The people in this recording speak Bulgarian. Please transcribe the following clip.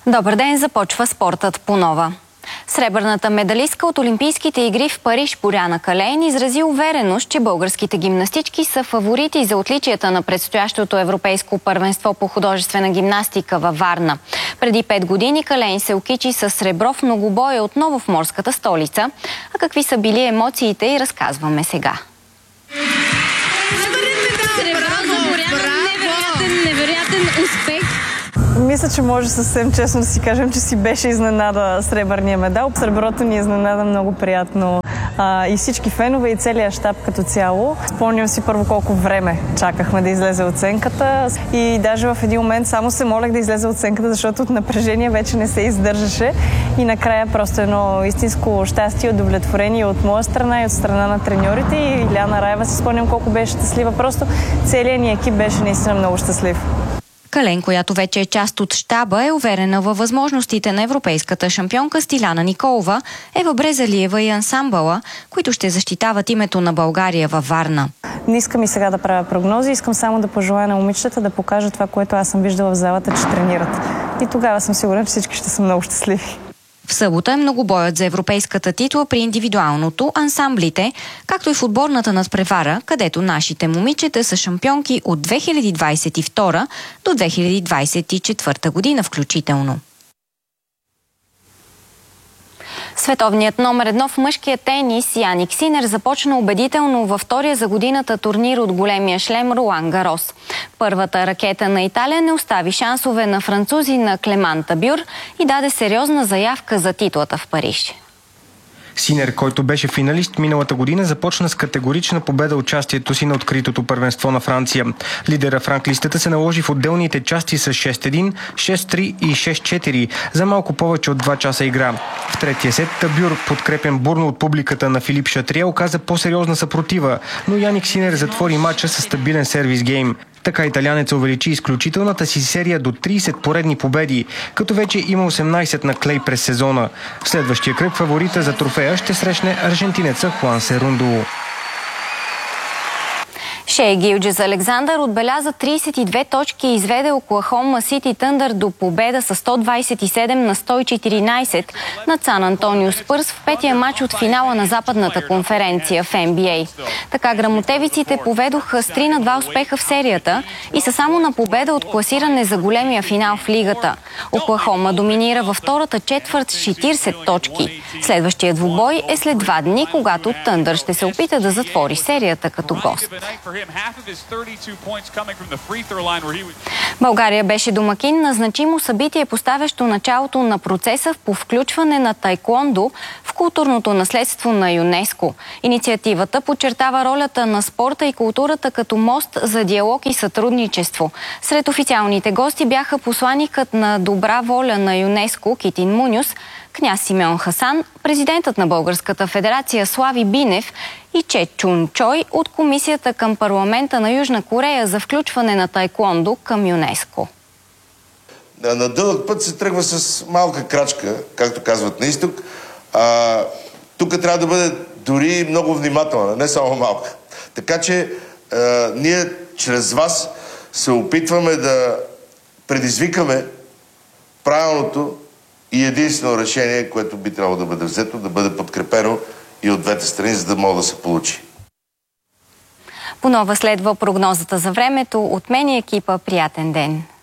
Добър ден, започва спортът по нова. Сребърната медалистка от Олимпийските игри в Париж Боряна Калейн изрази увереност, че българските гимнастички са фаворити за отличията на предстоящото европейско първенство по художествена гимнастика във Варна. Преди 5 години Калейн се окичи с сребро в многобоя отново в морската столица. А какви са били емоциите и разказваме сега. Невероятен успех! Мисля, че може съвсем честно да си кажем, че си беше изненада сребърния медал. Среброто ни изненада много приятно. И всички фенове, и целият щаб като цяло. Спомням си първо колко време чакахме да излезе оценката. И даже в един момент само се молех да излезе оценката, защото от напрежение вече не се издържаше. И накрая просто едно истинско щастие, удовлетворение от моя страна и от страна на треньорите. И Иляна Раева си спомням колко беше щастлива. Просто целият ни екип беше наистина много щастлив. Калейн, която вече е част от щаба, е уверена във възможностите на европейската шампионка Стиляна Николова, Ева Брезалиева и ансамбъла, които ще защитават името на България във Варна. Не искам и сега да правя прогнози, искам само да пожелая на момичетата да покажат това, което аз съм виждала в залата, че тренират. И тогава съм сигурна, че всички ще са много щастливи. В събота е многобоят за европейската титла при индивидуалното, ансамблите, както и в отборната надпревара, където нашите момичета са шампионки от 2022 до 2024 година включително. Световният номер 1 в мъжкия тенис Яник Синер започна убедително във втория за годината турнир от големия шлем Ролан Гарос. Първата ракета на Италия не остави шансове на французи на Клеман Табюр и даде сериозна заявка за титлата в Париж. Синер, който беше финалист миналата година, започна с категорична победа участието си на откритото първенство на Франция. Лидера в ранглистата се наложи в отделните части с 6-1, 6-3 и 6-4 за малко повече от 2 часа игра. В третия сет Табюр, подкрепен бурно от публиката на Филип Шатрие, оказа по-сериозна съпротива, но Яник Синер затвори матча с стабилен сервис гейм. Така италянец увеличи изключителната си серия до 30 поредни победи, като вече има 18 на клей през сезона. В следващия кръг фаворита за трофея ще срещне аржентинеца Хуан Серундо. Шей Гилджес-Александър отбеляза 32 точки и изведе Оклахома Сити Тъндър до победа с 127-114 над Сан Антонио Спърс в петия матч от финала на Западната конференция в NBA. Така грамотевиците поведоха с 3-2 успеха в серията и са само на победа от класиране за големия финал в лигата. Оклахома доминира във втората четвърт с 40 точки. Следващия двубой е след 2 дни, когато Тъндър ще се опита да затвори серията като гост. България беше домакин на значимо събитие, поставящо началото на процеса по включване на таеквондо в културното наследство на ЮНЕСКО. Инициативата подчертава ролята на спорта и културата като мост за диалог и сътрудничество. Сред официалните гости бяха посланикът на добра воля на ЮНЕСКО Китин Мунюс, княз Симеон Хасан, президентът на Българската федерация Слави Бинев и Че Чун Чой от Комисията към парламента на Южна Корея за включване на таеквондо към ЮНЕСКО. На дълъг път се тръгва с малка крачка, както казват на изток. Тук трябва да бъде дори много внимателна, не само малка. Така че ние чрез вас се опитваме да предизвикаме правилното и единствено решение, което би трябвало да бъде взето, да бъде подкрепено и от двете страни, за да може да се получи. По нова следва прогнозата за времето. От мен и екипа, приятен ден!